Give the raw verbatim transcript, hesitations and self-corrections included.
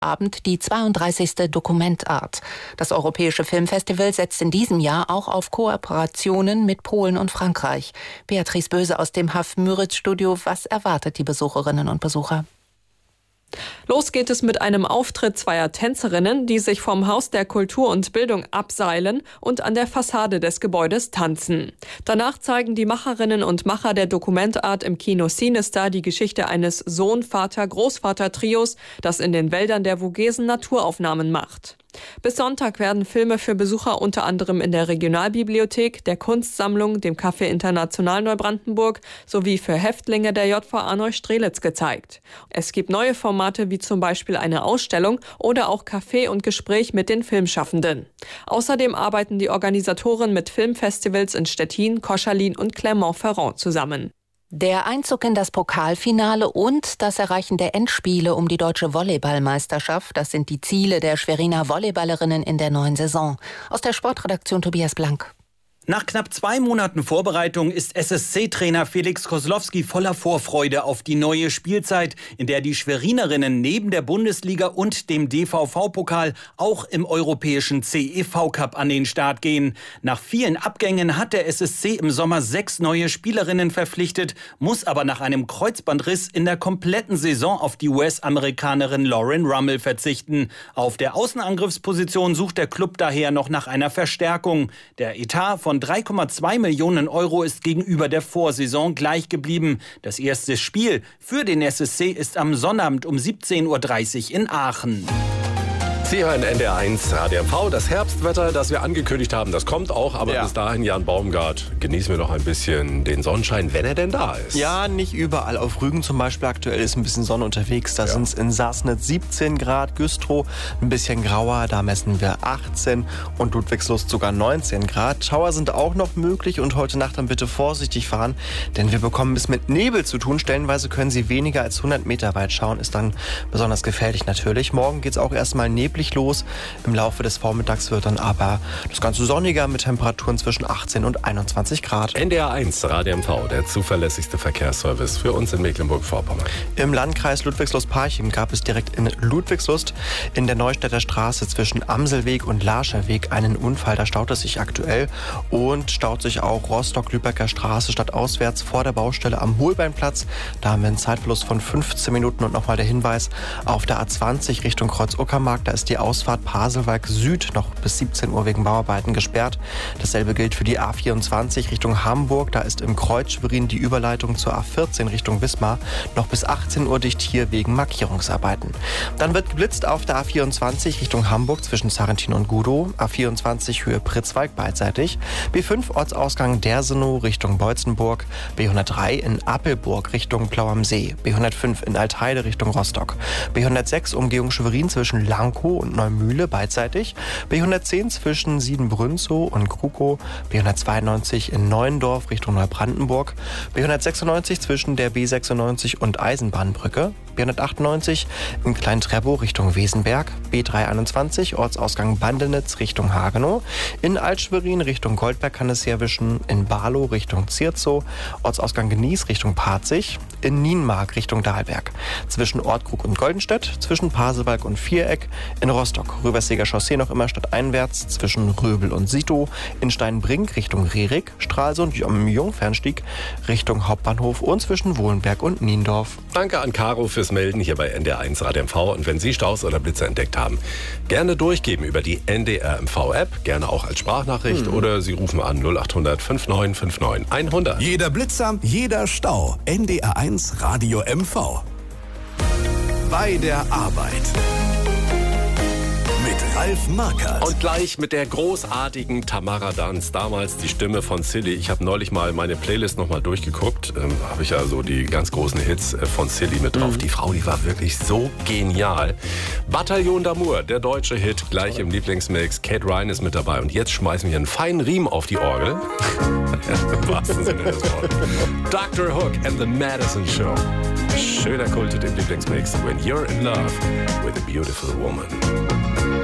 Abend die zweiunddreißigste Dokumentart. Das Europäische Filmfestival setzt in diesem Jahr auch auf Kooperationen mit Polen und Frankreich. Beatrice Böse aus dem H A F Müritz-Studio. Was erwartet die Besucherinnen und Besucher? Los geht es mit einem Auftritt zweier Tänzerinnen, die sich vom Haus der Kultur und Bildung abseilen und an der Fassade des Gebäudes tanzen. Danach zeigen die Macherinnen und Macher der Dokumentart im Kino Cinestar die Geschichte eines Sohn-Vater-Großvater-Trios, das in den Wäldern der Vogesen Naturaufnahmen macht. Bis Sonntag werden Filme für Besucher unter anderem in der Regionalbibliothek, der Kunstsammlung, dem Café International Neubrandenburg sowie für Häftlinge der J V A Neustrelitz gezeigt. Es gibt neue Formate wie zum Beispiel eine Ausstellung oder auch Café und Gespräch mit den Filmschaffenden. Außerdem arbeiten die Organisatoren mit Filmfestivals in Stettin, Koszalin und Clermont-Ferrand zusammen. Der Einzug in das Pokalfinale und das Erreichen der Endspiele um die deutsche Volleyballmeisterschaft, das sind die Ziele der Schweriner Volleyballerinnen in der neuen Saison. Aus der Sportredaktion Tobias Blank. Nach knapp zwei Monaten Vorbereitung ist S S C-Trainer Felix Koslowski voller Vorfreude auf die neue Spielzeit, in der die Schwerinerinnen neben der Bundesliga und dem D V V-Pokal auch im europäischen C E V-Cup an den Start gehen. Nach vielen Abgängen hat der S S C im Sommer sechs neue Spielerinnen verpflichtet, muss aber nach einem Kreuzbandriss in der kompletten Saison auf die U S-Amerikanerin Lauren Rummel verzichten. Auf der Außenangriffsposition sucht der Klub daher noch nach einer Verstärkung. Der Etat von drei Komma zwei Millionen Euro ist gegenüber der Vorsaison gleich geblieben. Das erste Spiel für den S S C ist am Sonnabend um siebzehn Uhr dreißig in Aachen. Sie hören N D R eins Radio M V. Das Herbstwetter, das wir angekündigt haben, das kommt auch. Aber ja. bis dahin, Jan Baumgart, genießen wir noch ein bisschen den Sonnenschein, wenn er denn da ist. Ja, nicht überall. Auf Rügen zum Beispiel aktuell ist ein bisschen Sonne unterwegs. Da ja. sind es in Sassnitz siebzehn Grad, Güstrow ein bisschen grauer, da messen wir achtzehn und Ludwigslust sogar neunzehn Grad. Schauer sind auch noch möglich und heute Nacht dann bitte vorsichtig fahren, denn wir bekommen es mit Nebel zu tun. Stellenweise können Sie weniger als hundert Meter weit schauen, ist dann besonders gefährlich natürlich. Morgen geht es auch erstmal neblig los. Im Laufe des Vormittags wird dann aber das Ganze sonniger mit Temperaturen zwischen achtzehn und einundzwanzig Grad. N D R eins Radio M V, der zuverlässigste Verkehrsservice für uns in Mecklenburg-Vorpommern. Im Landkreis Ludwigslust-Parchim gab es direkt in Ludwigslust in der Neustädter Straße zwischen Amselweg und Larscherweg einen Unfall. Da staut es sich aktuell und staut sich auch Rostock-Lübecker Straße stadtauswärts vor der Baustelle am Holbeinplatz. Da haben wir einen Zeitverlust von fünfzehn Minuten und nochmal der Hinweis auf der A zwanzig Richtung Kreuz-Uckermark. Da ist die Ausfahrt Pasewalk Süd noch bis siebzehn Uhr wegen Bauarbeiten gesperrt. Dasselbe gilt für die A vierundzwanzig Richtung Hamburg. Da ist im Kreuz Schwerin die Überleitung zur A vierzehn Richtung Wismar noch bis achtzehn Uhr dicht, hier wegen Markierungsarbeiten. Dann wird geblitzt auf der A vierundzwanzig Richtung Hamburg zwischen Sarrentin und Gudow. A vierundzwanzig Höhe Pritzwalk beidseitig. B fünf Ortsausgang Dersenow Richtung Beutzenburg. B hundertdrei in Appelburg Richtung Plau am See. B hundertfünf in Altheide Richtung Rostock. B hundertsechs Umgehung Schwerin zwischen Lankow und Neumühle beidseitig. B hundertzehn zwischen Siedenbrünzow und Krukow. B hundertzweiundneunzig in Neuendorf Richtung Neubrandenburg. B hundertsechsundneunzig zwischen der B sechsundneunzig und Eisenbahnbrücke. B hundertachtundneunzig in Klein-Treppow Richtung Wesenberg. B dreihunderteinundzwanzig Ortsausgang Bandenitz Richtung Hagenow. In Altschwerin Richtung Goldberg kann es herwischen. In Barlow Richtung Zierzow. Ortsausgang Genieß Richtung Parzig. In Nienmark Richtung Dahlberg. Zwischen Ortkrug und Goldenstedt. Zwischen Pasewalk und Viereck. In Rostock Röverseger Chaussee noch immer stadteinwärts. Zwischen Röbel und Sitow. In Steinbrink Richtung Rerik. Stralsund am Jungfernstieg Richtung Hauptbahnhof. Und zwischen Wohlenberg und Niendorf. Danke an Caro fürs Melden hier bei N D R eins Radio M V. Und wenn Sie Staus oder Blitzer entdeckt haben, gerne durchgeben über die N D R M V-App, gerne auch als Sprachnachricht hm. oder Sie rufen an null acht hundert neun fünf neun hundert. Jeder Blitzer, jeder Stau. N D R eins Radio M V. Bei der Arbeit. Ralf Markert. Und gleich mit der großartigen Tamara Danz, damals die Stimme von Silly. Ich habe neulich mal meine Playlist nochmal durchgeguckt. Ähm, habe ich ja so die ganz großen Hits von Silly mit drauf. Mhm. Die Frau, die war wirklich so genial. Bataillon d'Amour, der deutsche Hit, gleich im Lieblingsmix. Kate Ryan ist mit dabei. Und jetzt schmeißen wir einen feinen Riemen auf die Orgel. Im wahrsten Sinne des Wortes. Doctor Hook and the Madison Show. Schöner Kultet im Lieblingsmix. When you're in love with a beautiful woman.